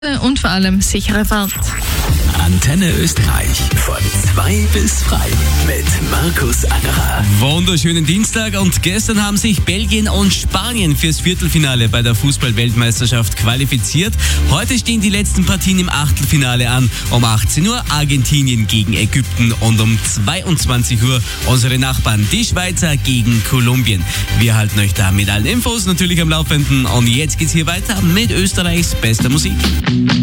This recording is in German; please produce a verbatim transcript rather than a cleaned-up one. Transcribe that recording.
und vor allem sichere Fahrt. Antenne Österreich von zwei bis frei mit Markus Angerer. Wunderschönen Dienstag, und gestern haben sich Belgien und Spanien fürs Viertelfinale bei der Fußball-Weltmeisterschaft qualifiziert. Heute stehen die letzten Partien im Achtelfinale an. Um achtzehn Uhr Argentinien gegen Ägypten und um zweiundzwanzig Uhr unsere Nachbarn, die Schweizer, gegen Kolumbien. Wir halten euch da mit allen Infos natürlich am Laufenden, und jetzt geht's hier weiter mit Österreichs bester Musik.